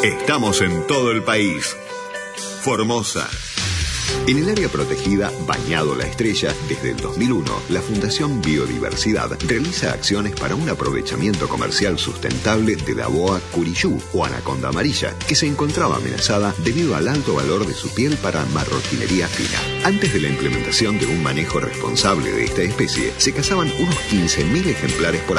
Estamos en todo el país. Formosa. En el área protegida Bañado La Estrella, desde el 2001, la Fundación Biodiversidad realiza acciones para un aprovechamiento comercial sustentable de la boa curiyú o anaconda amarilla, que se encontraba amenazada debido al alto valor de su piel para marroquinería fina. Antes de la implementación de un manejo responsable de esta especie, se cazaban unos 15.000 ejemplares por